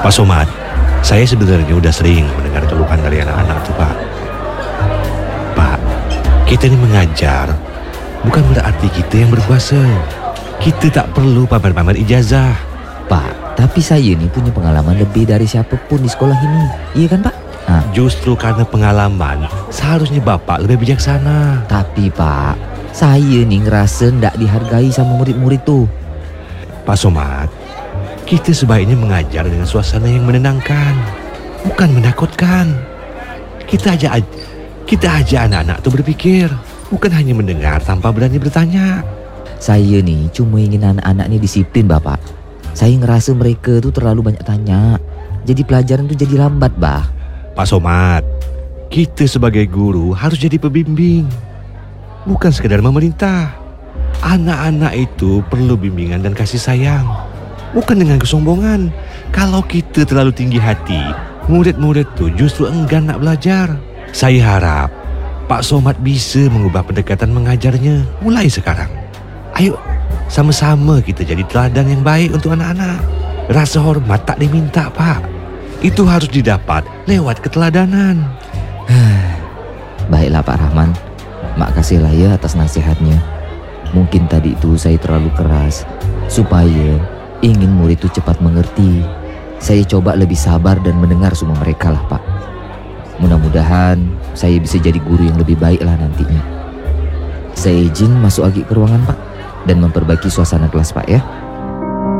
Pak Somad, saya sebenarnya udah sering mendengar keluhan dari anak-anak tuh Pak. Pak, kita ini mengajar bukan berarti kita yang berkuasa. Kita tak perlu pamer-pamer ijazah. Pak, tapi saya nih punya pengalaman lebih dari siapapun di sekolah ini. Iya kan Pak? Justru karena pengalaman, seharusnya Bapak lebih bijaksana. Tapi Pak, saya nih ngerasa ndak dihargai sama murid-murid tuh. Pak Somad, kita sebaiknya mengajar dengan suasana yang menenangkan, bukan menakutkan. Kita aja anak-anak tuh berpikir, bukan hanya mendengar tanpa berani bertanya. Saya nih cuma ingin anak-anak nih disiplin Bapak. Saya ngerasa mereka tuh terlalu banyak tanya. Jadi pelajaran tuh jadi lambat bah. Pak Somad, kita sebagai guru harus jadi pembimbing, bukan sekedar memerintah. Anak-anak itu perlu bimbingan dan kasih sayang, bukan dengan kesombongan. Kalau kita terlalu tinggi hati, murid-murid tuh justru enggan nak belajar. Saya harap Pak Somad bisa mengubah pendekatan mengajarnya mulai sekarang. Ayo, sama-sama kita jadi teladan yang baik untuk anak-anak. Rasa hormat tak diminta Pak, itu harus didapat lewat keteladanan. Baiklah Pak Rahman, makasihlah ya atas nasihatnya. Mungkin tadi itu saya terlalu keras. Supaya ingin murid itu cepat mengerti, saya coba lebih sabar dan mendengar semua mereka lah Pak. Mudah-mudahan saya bisa jadi guru yang lebih baik lah nantinya. Saya izin masuk lagi ke ruangan Pak dan memperbaiki suasana kelas Pak ya.